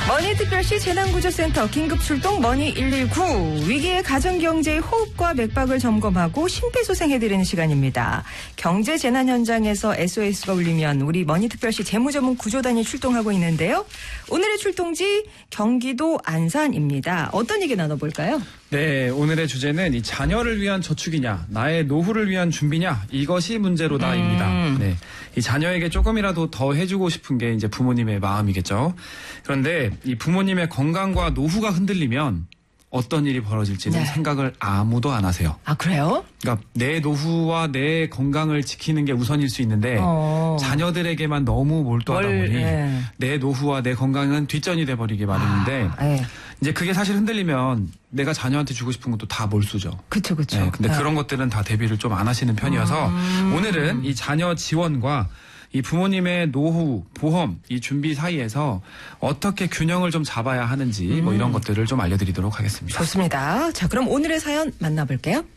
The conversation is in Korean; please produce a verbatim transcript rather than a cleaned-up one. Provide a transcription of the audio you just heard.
머니특별시 재난구조센터 긴급출동 머니 일일구. 위기의 가정경제의 호흡과 맥박을 점검하고 심폐소생해드리는 시간입니다. 경제재난 현장에서 에스오에스가 울리면 우리 머니특별시 재무전문 구조단이 출동하고 있는데요. 오늘의 출동지 경기도 안산입니다. 어떤 얘기 나눠볼까요? 네, 오늘의 주제는 이 자녀를 위한 저축이냐, 나의 노후를 위한 준비냐, 이것이 문제로다입니다. 음. 네, 이 자녀에게 조금이라도 더 해주고 싶은 게 이제 부모님의 마음이겠죠. 그런데 이 부모님의 건강과 노후가 흔들리면 어떤 일이 벌어질지는 네. 생각을 아무도 안 하세요. 아, 그래요? 그러니까 내 노후와 내 건강을 지키는 게 우선일 수 있는데 어. 자녀들에게만 너무 몰두하다 뭘, 보니 예. 내 노후와 내 건강은 뒷전이 돼버리기 마련인데 아, 예. 이제 그게 사실 흔들리면 내가 자녀한테 주고 싶은 것도 다 몰수죠. 그쵸, 그쵸. 네, 근데 네. 그런 것들은 다 대비를 좀 안 하시는 편이어서 음. 오늘은 이 자녀 지원과 이 부모님의 노후, 보험, 이 준비 사이에서 어떻게 균형을 좀 잡아야 하는지 뭐 이런 것들을 좀 알려드리도록 하겠습니다. 좋습니다. 자, 그럼 오늘의 사연 만나볼게요.